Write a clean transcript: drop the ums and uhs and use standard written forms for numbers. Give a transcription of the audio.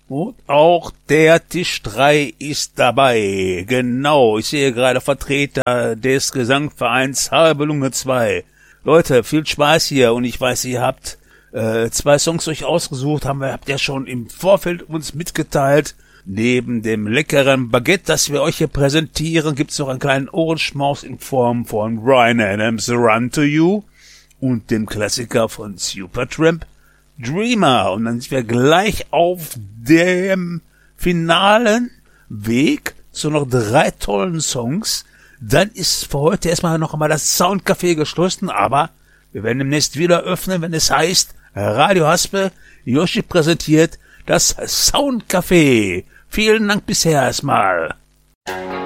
Und auch der Tisch 3 ist dabei. Genau, ich sehe gerade Vertreter des Gesangvereins Halbe Lunge 2. Leute, viel Spaß hier und ich weiß, ihr habt 2 Songs euch ausgesucht, habt ihr schon im Vorfeld uns mitgeteilt. Neben dem leckeren Baguette, das wir euch hier präsentieren, gibt's noch einen kleinen Ohrenschmaus in Form von Bryan Adams' Run to You und dem Klassiker von Supertramp, Dreamer. Und dann sind wir gleich auf dem finalen Weg zu noch 3 tollen Songs. Dann ist für heute erstmal noch einmal das Soundcafé geschlossen, aber wir werden demnächst wieder öffnen, wenn es heißt Radio Haspe, Yoshi präsentiert das Soundcafé. Vielen Dank bisher erstmal.